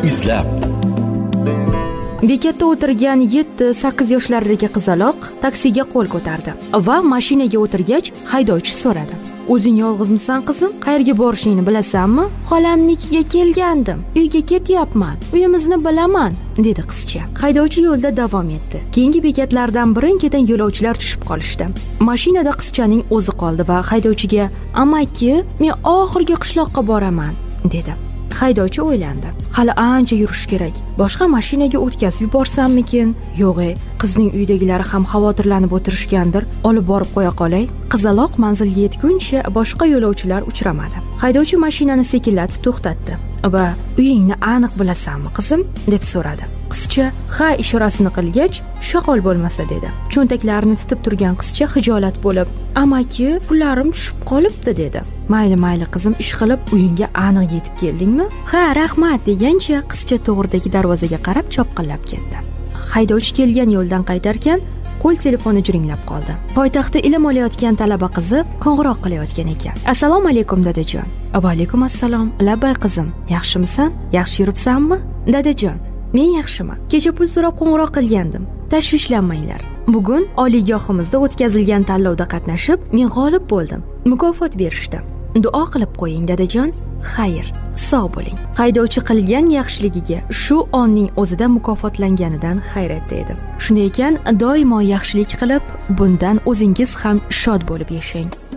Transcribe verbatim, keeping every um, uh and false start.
izlab. Bekatda o'tirgan yetti sakkiz yoshlardagi qizaloq taksiga qo'l ko'tardi va mashinaga o'tirgach haydovchi so'radi: "O'zing yolg'izmisan qizim? Qayerga borishingni bilasanmi?" "Xolamnikiga kelgandim. Uyga ketyapman. Uyimizni bilaman", dedi qizcha. Haydovchi yo'lda davom etdi. Keyingi bekatlardan birin-ketin yo'lovchilar tushib qolishdi. Mashinada qizchaning o'zi qoldi va haydovchiga: "Amaki, men oxirgi qishloqqa boraman", dedi. Haydovchi o'ylandi. Hali ancha yurish kerak. Boshqa mashinaga o'tkazib yuborsammikin? Yo'q-e, qizning uydagilari ham xavotirlanib o'tirishgandir. Olib borib qo'ya qolay. Qizaloq manzilga yetguncha boshqa yo'lovchilar uchramadi. Haydovchi mashinani sekinlatib to'xtatdi va "Uyingni aniq bilasanmi, qizim?" deb so'radi. Qizcha ha ishorasini qilgach, "Shoqol bo'lmasa", dedi. Cho'ntaklarini titib turgan qizcha xijolat bo'lib: "Amaki, pullarim tushib qolibdi", dedi. "Mayli, mayli qizim, ish qilib uyingga aniq yetib keldingmi?" "Ha, rahmat", degancha qizcha to'g'ridagi darvozaga qarab chopqillab ketdi. Haydovchi kelgan yo'ldan qaytarkan, qo'l telefoni jiringlab qoldi. Poytaxtda ilm olayotgan talaba qizi qo'ng'iroq qilayotgan ekan. "Assalomu alaykum, dadajon." "Va alaykum assalom. Labbay qizim, yaxshimisan? Yaxshi yuribsanmi?" "Dadajon, men yaxshiman. Kecha pul so'rab qo'ng'iroq qilgandim. Tashvishlanmanglar. Bugun oliygohimizda o'tkazilgan tanlovda qatnashib, men g'olib bo'ldim. Mukofot berishdi. Duo qilib qo'ying, dadajon." "Xayr, sog' bo'ling." Haydovchi qilgan yaxshiligiga shu onning o'zida mukofotlanganidan hayratda edi. Shunday ekan, doimo yaxshilik qilib, bundan o'zingiz ham shod bo'lib yashang.